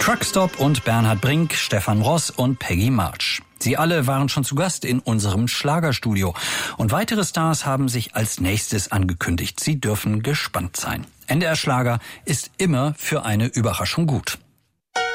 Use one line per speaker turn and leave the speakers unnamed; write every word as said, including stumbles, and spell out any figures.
Truckstop und Bernhard Brink, Stefan Ross und Peggy March. Sie alle waren schon zu Gast in unserem Schlagerstudio. Und weitere Stars haben sich als nächstes angekündigt. Sie dürfen gespannt sein. N D R Schlager ist immer für eine Überraschung gut.